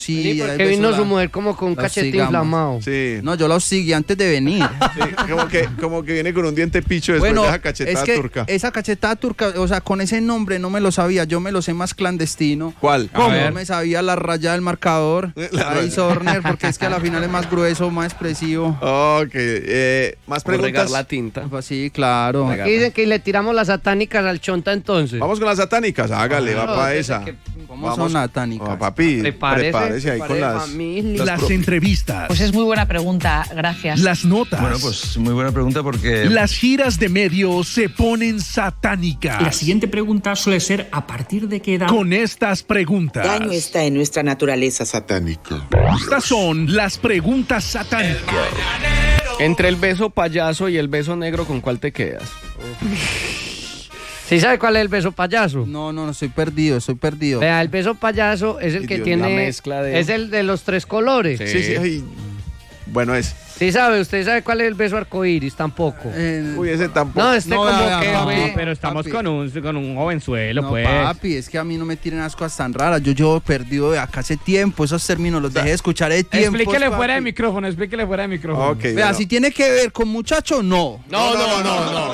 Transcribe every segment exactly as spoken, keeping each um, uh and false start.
Sí, Sí, porque vino la, su mujer como con un cachete sigamos. inflamado. Sí. No, yo lo seguí antes de venir. Sí, como, que, como que viene con un diente picho después bueno, de esa cachetada es que turca. Esa cachetada turca, o sea, con ese nombre no me lo sabía, yo me lo sé más clandestino. ¿Cuál? ¿Cómo? No me sabía la raya del marcador. Ahí Sorner, porque es que a la final es más grueso, más expresivo. Ok, eh, más preguntas. Regar la tinta. Pues sí, claro. Aquí dicen que le tiramos las satánicas al Chonta entonces. Vamos con las satánicas, hágale, ah, va para esa. Que, ¿Cómo son satánicas? Oh, papi, prepárese, prepárese ahí con las, las, las entrevistas. Pues es muy buena pregunta, gracias. Las notas. Bueno, pues muy buena pregunta porque... Las giras de medios se ponen satánicas. La siguiente pregunta suele ser, ¿a partir de qué edad? Con estas preguntas. El daño está en nuestra naturaleza satánica. Estas son las preguntas satánicas. Entre el beso payaso y el beso negro, ¿con cuál te quedas? ¿Sí sabe cuál es el beso payaso? No, no, no, estoy perdido, estoy perdido. Vea, el beso payaso es el que Dios, tiene... la mezcla de... Es el de los tres colores. Sí, sí, sí. Ay, bueno, es... Sí sabe, ¿usted sabe cuál es el beso arcoíris? Tampoco. Eh, Uy, ese tampoco. No, este no, como vea, que... papi, ve... Pero estamos con un, con un jovenzuelo, no, pues. papi, es que a mí no me tiren las cosas tan raras. Yo llevo perdido de acá hace tiempo. Esos términos los dejé de escuchar de tiempo. Explíquele papi. fuera de micrófono, explíquele fuera de micrófono. Ok, Vea, bueno. si tiene que ver con muchacho, no. No, no, no, no.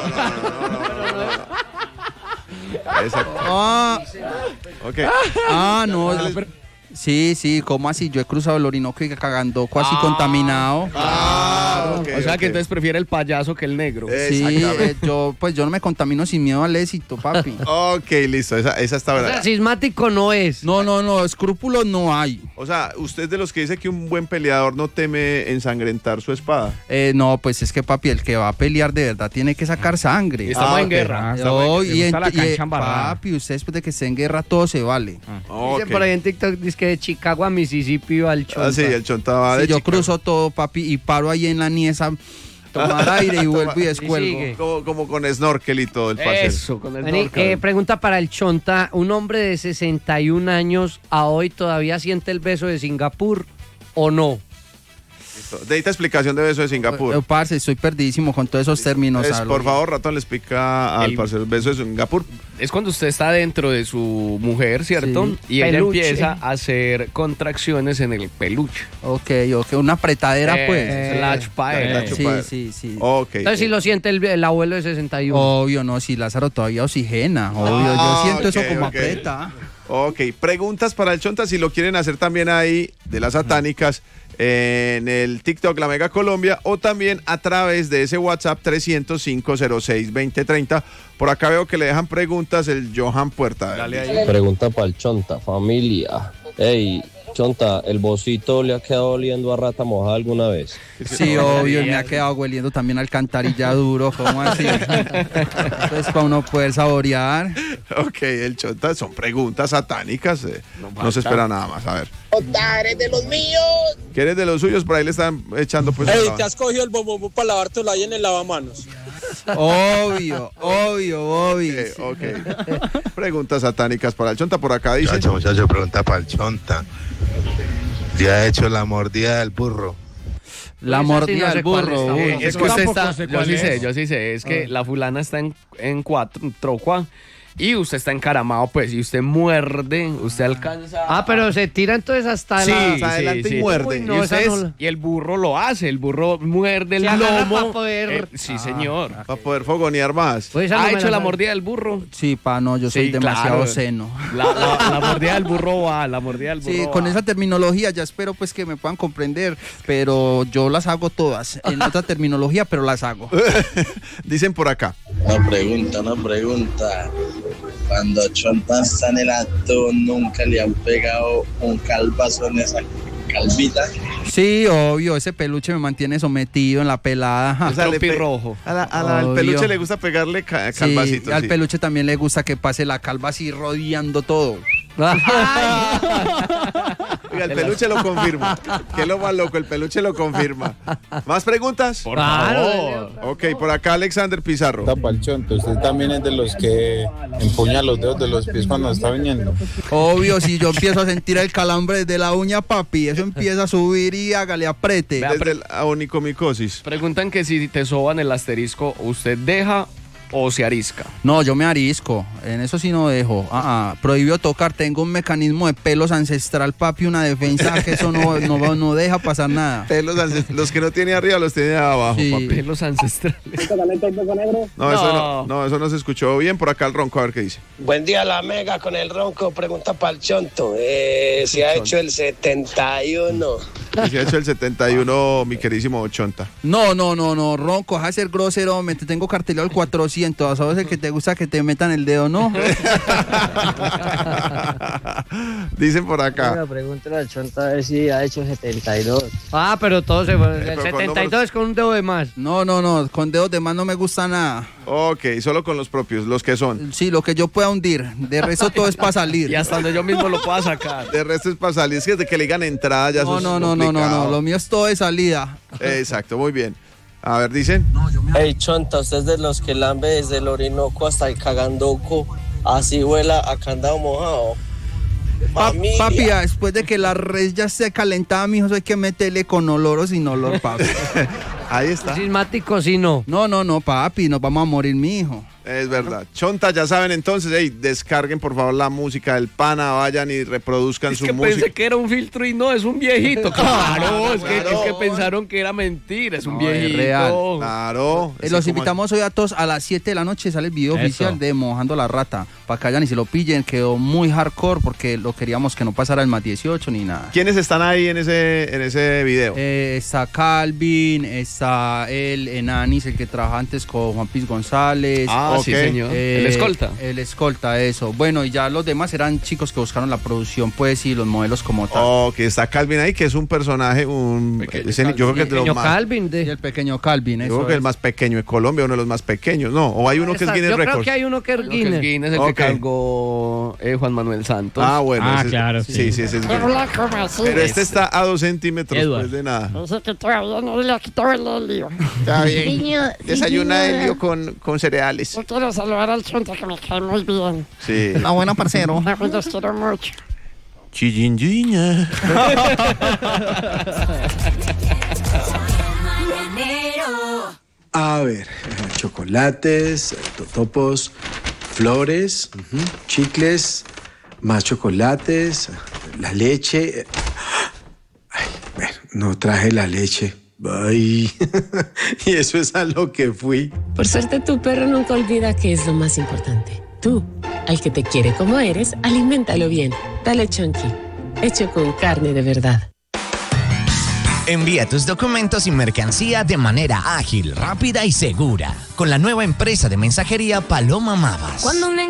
Exacto. Ah, Ok. ah, no. Sí, sí, ¿cómo así? Yo he cruzado el Orinoco y cagando casi Ah. contaminado. Ah, ok, O sea ok. que entonces prefiere el payaso que el negro. Sí, Exactamente. eh, yo pues yo no me contamino sin miedo al éxito, papi. Ok, listo, esa, esa está O verdad. sea, cismático no es. No, no, no, escrúpulos no hay. O sea, usted es de los que dice que un buen peleador no teme ensangrentar su espada. Eh, no, pues es que papi, el que va a pelear de verdad tiene que sacar sangre. Estamos Ah, en ok. guerra. No, Le y en- gusta la y, cancha eh, embarrada. papi, usted después de que esté en guerra todo se vale. Ok. Dice por ahí en TikTok, dice que de Chicago a Mississippi va el Chonta. Ah, sí, el chonta va Sí, de yo Chicago. cruzo todo, papi, y paro ahí en la niesa, tomar aire y vuelvo y descuelgo. sigue. Como, como con snorkel y todo el parcero. Eso, con el Vení, Vení, eh, pregunta para el Chonta. ¿Un hombre de sesenta y un años a hoy todavía siente el beso de Singapur o no? Necesita explicación de beso de Singapur. Eh, parce, estoy perdidísimo con todos esos términos. Es, Alo. por favor, ratón, le explica al El- parcero el beso de Singapur. Es cuando usted está dentro de su mujer, ¿cierto? Sí. Y ella Peluche. empieza a hacer contracciones en el peluche. Ok, ok, una apretadera, Eh, pues. slash paella. la Sí, chupada. sí, sí. Ok. Entonces, si lo siente el, el abuelo de sesenta y uno. Obvio, no, si Lázaro todavía oxigena, obvio. Ah, Yo siento ok, eso como ok. aprieta. Ok, preguntas para el Chonta, si lo quieren hacer también ahí de las satánicas en el TikTok La Mega Colombia o también a través de ese WhatsApp trescientos cinco cero seis veinte treinta. Por acá veo que le dejan preguntas el Johan Puerta. Pregunta para el Chonta, familia. Ey, Chonta, ¿el bocito le ha quedado oliendo a rata mojada alguna vez? Sí, obvio, me ha quedado hueliendo también alcantarilla duro, ¿cómo así? Entonces, para uno poder saborear. Ok, el Chonta, son preguntas satánicas, eh, no, se espera nada más, a ver. Chonta, eres de los míos. ¿Qué eres de los suyos? Por ahí le están echando pues... Ey, la- ¿te has cogido el bombombo para lavártelo ahí en el lavamanos? Obvio, obvio, obvio. Ok, ok. Preguntas satánicas para el Chonta, por acá dice... Muchacho, muchacho, pregunta para el Chonta. ¿Ya ha hecho la mordida del burro? La Pues, mordida así no del sé cuál burro. está. uy. Eh, es Yo que usted tampoco está, sé yo cuál sí es. sé, yo sí sé, es que la fulana está en, en cuatro, trocua, y usted está encaramado, pues, y usted muerde, usted alcanza... Ah, pero se tira entonces hasta Sí, la... sí, adelante y muerde. Uy, no, Y esa ustedes- no la- y el burro lo hace, el burro muerde el Se agarra lomo. pa' poder- Eh, sí, señor. Para poder fogonear más. Pues ¿Ha hecho la mordida del burro? Sí, pa, no, yo soy Sí, demasiado claro. seno. La, la- la mordida del burro va, la mordida del burro Sí, va. con esa terminología ya espero pues que me puedan comprender, pero yo las hago todas, en otra terminología, pero las hago. Dicen por acá. Una pregunta, una pregunta. Cuando Chonta está en el acto, ¿nunca le han pegado un calvazo en esa calvita? Sí, obvio, ese peluche me mantiene sometido en la pelada. O sea, le pe- rojo. A la- a la- al Obvio. peluche le gusta pegarle ca- Sí, calvacito. al sí. peluche también le gusta que pase la calva así rodeando todo. Oiga, el peluche lo confirma. ¿Qué es lo más loco? El peluche lo confirma. ¿Más preguntas? Por favor. Ok, por acá Alexander Pizarro. Para el Chonta, usted también es de los que empuña los dedos de los pies cuando está viniendo. Obvio, si yo empiezo a sentir el calambre desde la uña, papi, eso empieza a subir y hágale, aprete. Vea, Desde la onicomicosis. Preguntan que si te soban el asterisco, ¿usted deja o se arisca? No, yo me arisco, en eso sí no dejo. Ah, ah, prohibido tocar, tengo un mecanismo de pelos ancestral, papi, una defensa que eso no, no, no deja pasar nada. Pelos ancest- los que no tiene arriba los tiene abajo, Sí. papi. Pelos ancestrales. No, eso no, no, eso no se escuchó bien. Por acá el ronco, a ver qué dice. Buen día, la mega con el ronco. Pregunta para el chonto. Eh, se ha hecho el setenta y uno. Y se ha hecho el setenta y uno, mi queridísimo Chonta. No, no, no, no, ronco, deja de ser grosero, me te tengo cartelado el cuatrocientos, ¿sabes el que te gusta que te metan el dedo, no? Dicen por acá. Venga, pregúntale al chonta a ver si ha hecho setenta y dos. Ah, pero todo se fue. pero El con setenta y dos es con un dedo de más. No, no, no, con dedos de más no me gusta nada. Ok, solo con los propios, los que son. Sí, lo que yo pueda hundir, de resto todo es para salir. Y hasta donde yo mismo lo pueda sacar. De resto es para salir. Es que desde que le digan entrada ya No, eso es no, no, no, no, complicado. no, lo mío es todo de salida. Exacto, muy bien. A ver, dicen. Hey, chonta, usted es de los que lambe desde el Orinoco hasta el Cagandoco, así vuela a candado mojado. Pa- Familia. papi, después de que la res ya esté calentada, mijo, eso hay que meterle con olor o sin olor, papi. Ahí está. Sismático, sí, no. No, no, no, papi, nos vamos a morir, mijo. Es verdad. Chonta, ya saben entonces, hey, descarguen por favor la música del pana, vayan y reproduzcan Es su que música. pensé que era un filtro y no, es un viejito. Claro, es, que, Claro. es que pensaron que era mentira, es un No, es viejito. real. Claro. Eh, Es los que como- invitamos hoy a todos a las siete de la noche, sale el video Eso. oficial de Mojando la Rata, para que vayan y se lo pillen, quedó muy hardcore porque lo queríamos que no pasara el más dieciocho ni nada. ¿Quiénes están ahí en ese, en ese video? Eh, está Calvin, está el Enanis, el que trabaja antes con Juan Piz González. Ah, sí, Ok. señor. Eh, el escolta. El escolta, eso. Bueno, y ya los demás eran chicos que buscaron la producción, pues, y los modelos como tal. Oh, que está Calvin ahí, que es un personaje, un Pequeño ese ni- yo creo que es de los Pequeño más, Calvin. Y De... el pequeño Calvin, yo eso creo que es. el más pequeño de Colombia, uno de los más pequeños, no, o hay uno que es Guinness Yo creo Records. que hay uno que es Guinness. Guinness, el Ok. que cargó eh, Juan Manuel Santos. Ah, bueno. Ah, ese es- claro, Sí, sí. sí, ese es Hola, Guinness. ¿cómo así? Pero este está a dos centímetros Edward. pues, de nada. Dice que todavía no le ha quitado el helio. Está bien. Niño, Desayuna niño. helio con, con cereales. Yo quiero saludar al chonta que me cae muy bien. Sí. La buena, parcero. No, los quiero mucho. Chillinjiña. A ver, eh, chocolates, eh, totopos, flores, ujú, chicles, más chocolates, la leche. eh, Ay, bueno, no traje la leche. Ay, y eso es a lo que fui. Por suerte, tu perro nunca olvida que es lo más importante. Tú, al que te quiere como eres, aliméntalo bien. Dale Chunky, hecho con carne de verdad. Envía tus documentos y mercancía de manera ágil, rápida y segura con la nueva empresa de mensajería Paloma Mavas. Cuando un